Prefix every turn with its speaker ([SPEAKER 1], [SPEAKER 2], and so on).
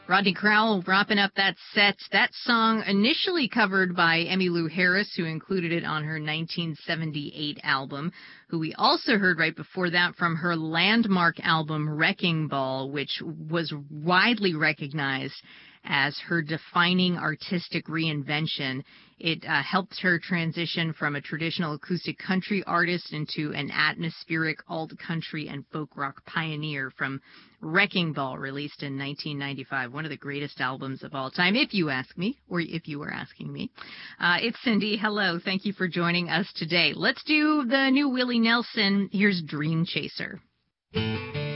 [SPEAKER 1] Rodney Crowell wrapping up that set. That song initially covered by Emmylou Harris, who included it on her 1978 album, who we also heard right before that from her landmark album Wrecking Ball, which was widely recognized as her defining artistic reinvention. It helped her transition from a traditional acoustic country artist into an atmospheric alt-country and folk rock pioneer. From Wrecking Ball, released in 1995, one of the greatest albums of all time, if you ask me, or if you were asking me. It's Cindy. Hello. Thank you for joining us today. Let's do the new Willie Nelson. Here's Dream Chaser.